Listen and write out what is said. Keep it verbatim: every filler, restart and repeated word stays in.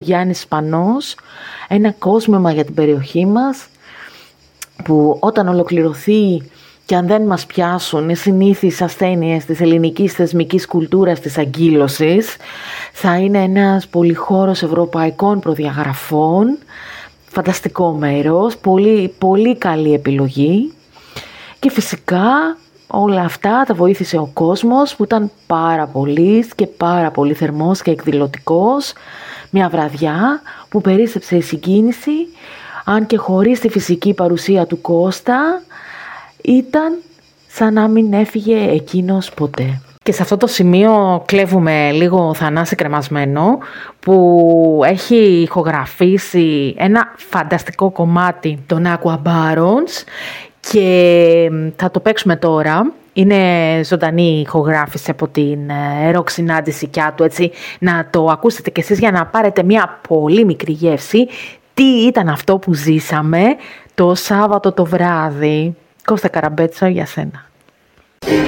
Γιάννης Σπανός, ένα κόσμημα για την περιοχή μας, που όταν ολοκληρωθεί και αν δεν μας πιάσουν οι συνήθεις ασθένειες της ελληνικής θεσμικής κουλτούρας της αγκύλωσης, θα είναι ένας πολυχώρος ευρωπαϊκών προδιαγραφών, φανταστικό μέρος, πολύ, πολύ καλή επιλογή. Και φυσικά όλα αυτά τα βοήθησε ο κόσμος που ήταν πάρα πολύς και πάρα πολύ θερμός και εκδηλωτικός. Μια βραδιά που περίσσεψε η συγκίνηση, αν και χωρίς τη φυσική παρουσία του Κώστα, ήταν σαν να μην έφυγε εκείνος ποτέ. Και σε αυτό το σημείο κλέβουμε λίγο Θανάση Κρεμασμένο, που έχει ηχογραφήσει ένα φανταστικό κομμάτι των Aqua Barons και θα το παίξουμε τώρα. Είναι ζωντανή ηχογράφηση από την ροκ συνάντηση Κιάτου, έτσι να το ακούσετε κι εσείς για να πάρετε μια πολύ μικρή γεύση τι ήταν αυτό που ζήσαμε το Σάββατο το βράδυ. Κώστα Καραμπέτσα, για σένα.